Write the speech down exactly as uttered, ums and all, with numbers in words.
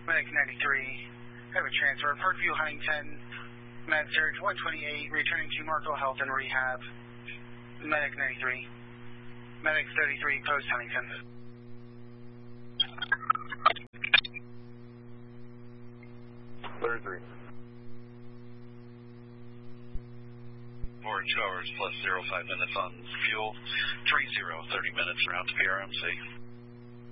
Medic ninety-three, have a transfer. Parkview Huntington, Med Surge one twenty-eight, returning to Markle Health and Rehab. Medic ninety-three, Medic thirty-three, post Huntington. thirty-three. Four two hours plus zero five minutes on fuel. Three zero, thirty minutes around to P R M C.